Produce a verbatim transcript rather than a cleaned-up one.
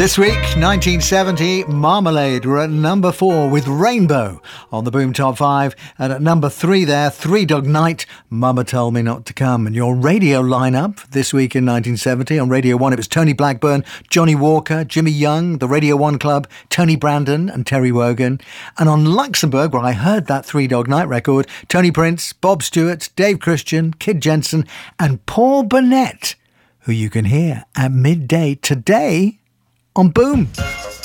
This week, nineteen seventy, Marmalade were at number four with Rainbow on the Boom Top five. And at number three there, Three Dog Night, Mama Told Me Not to Come. And your radio lineup this week in nineteen seventy on Radio one, it was Tony Blackburn, Johnny Walker, Jimmy Young, the Radio one Club, Tony Brandon and Terry Wogan. And on Luxembourg, where I heard that Three Dog Night record, Tony Prince, Bob Stewart, Dave Christian, Kid Jensen and Paul Burnett, who you can hear at midday today on Boom.